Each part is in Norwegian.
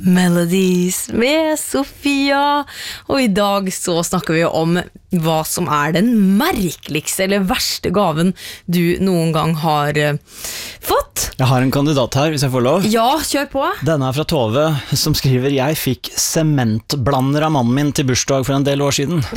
Melodies med Sofia. Og i dag så snakker vi om hva som den merkeligste eller verste gaven du noen gang har fått. Jeg har en kandidat her, hvis jeg får lov. Ja, kjør på. Denne fra Tove, som skriver: Jeg fikk sementblander av mannen min til bursdag for en del år siden.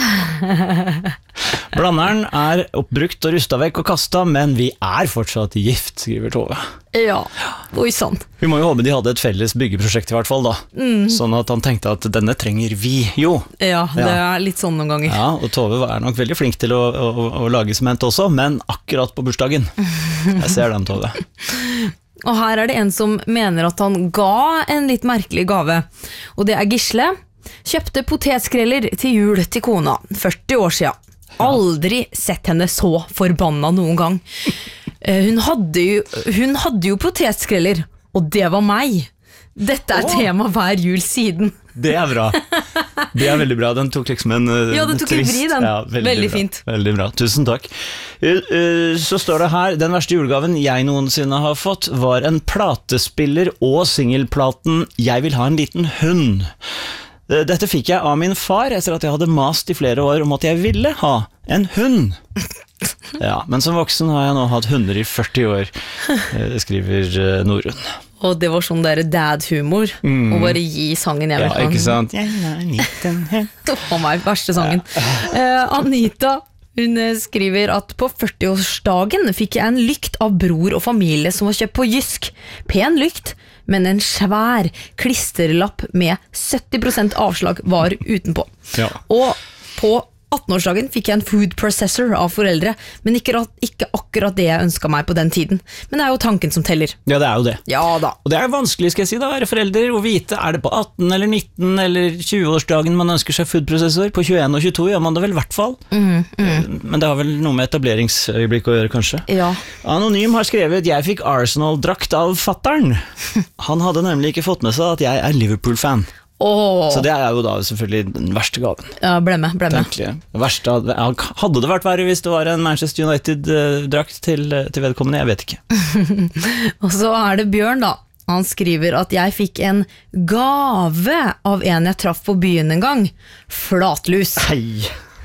Blanderen oppbrukt og rustet vekk og kastet, men vi fortsatt gift, skriver Tove. Ja, oi sann. Vi må jo håpe de hadde et felles byggeprosjekt i hvert fall da. Sånn at han tenkte at denne trenger vi jo. Ja, det litt sånn noen ganger. Ja, og Tove nok veldig flink til å lage sement også, men akkurat på bursdagen. Jeg ser den, Tove. Og her det en som mener at han ga en litt merkelig gave. Og det Gisle. Kjøpte potetskreller til jul til kona, 40 år siden. Aldri sett henne så forbanna noen gang. Hun hadde jo potetskreller, og det var meg. Dette tema hver jul siden. Det bra. Det veldig bra. Den tok liksom en ja, den tok twist. En vri, den. Ja, veldig fint. Veldig bra. Tusen takk. Så står det her: den verste julegaven jeg noensinne har fått var en platespiller og singelplaten Jeg vil ha en liten hund. Dette fikk jeg av min far etter at jeg hadde mast i flere år om at jeg ville ha en hund. Ja, men som voksen har jeg nå hatt hunder i 40 år, skriver Norun. Og det var sånn dad-humor, å bare gi sangen jeg vil ha. Ja, ikke sant? Jeg er en liten hund. Å meg, verste sangen. Anita, hun skriver at på 40-årsdagen fikk jeg en lykt av bror og familie som var kjøpt på Jysk. Pen lykt, men en svær klisterlapp med 70% avslag var utenpå. Ja. Og på 18-årsdagen fikk jeg en food processor av foreldre, men ikke akkurat det jeg ønsket meg på den tiden. Men det jo tanken som teller. Ja, det jo det. Ja da. Og det vanskelig, skal jeg si, da, å være forelder og vite, det på 18 eller 19 eller 20-årsdagen man ønsker seg food processor. På 21 og 22 gjør man det vel i hvert fall. Men det har vel noe med etableringsøyeblikk å gjøre, kanskje. Ja. Anonym har skrevet: jeg fikk Arsenal-drakt av fatteren. Han hadde nemlig ikke fått med seg at jeg Liverpool-fan. Så det jo da selvfølgelig den verste gaven. Ja, ble med. Verste, hadde det vært verre hvis det var en Manchester United-drakt til vedkommende? Jeg vet ikke. Og så det Bjørn da. Han skriver at jeg fikk en gave av en jeg traff på byen en gang. Flatlus. Hei.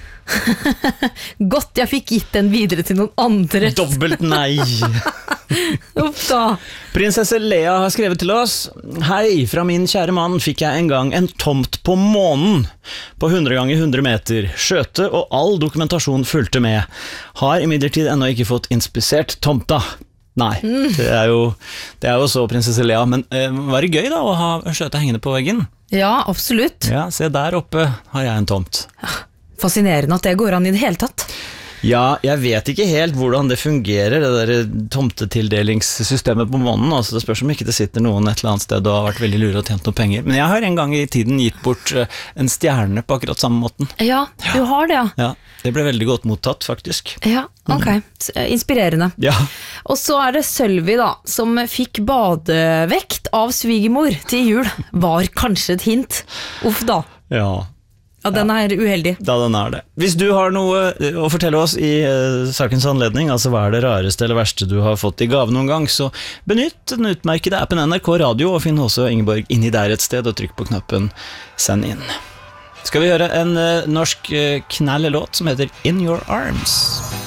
Godt jeg fikk gitt den videre til noen andre. Dobbelt nei. Oppda. Prinsesse Lea har skrevet til oss: hei, fra min kjære mann fikk jeg en gang en tomt på månen på 100 ganger 100 meter. Skjøte og all dokumentasjon fulgte med. Har imidlertid ennå ikke fått inspisert tomta. Nei, det jo så, prinsesse Lea. Men var det gøy da å ha skjøte hengende på veggen? Ja, absolutt. Ja, se der oppe har jeg en tomt. Fascinerende at det går an i det hele tatt. Ja, jeg vet ikke helt hvordan det fungerer, det der tomtetildelingssystemet på månen. Altså, det spørs om ikke det sitter noen et eller annet sted og har vært veldig lure og tjent noen penger. Men jeg har en gang i tiden gitt bort en stjerne på akkurat samme måten. Ja, du har det, ja. Ja, det ble veldig godt mottatt, faktisk. Ja, ok. Inspirerende. Ja. Og så det Sølvi da, som fikk badevekt av svigermor til jul. Var kanskje et hint. Uff da. Ja. Ja, den uheldig. Da den det. Hvis du har noe å fortelle oss i sakens anledning, altså hva det rareste eller verste du har fått i gave noen gang, så benytt den utmerkede appen NRK Radio, og finn også Ingeborg inni der et sted, og trykk på knappen send inn. Skal vi høre en norsk knallelåt som heter In Your Arms?